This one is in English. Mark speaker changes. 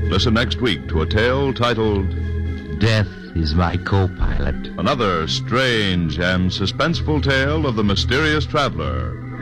Speaker 1: Listen next week to a tale titled
Speaker 2: Death is my co-pilot.
Speaker 1: Another Strange and Suspenseful Tale of the Mysterious Traveler.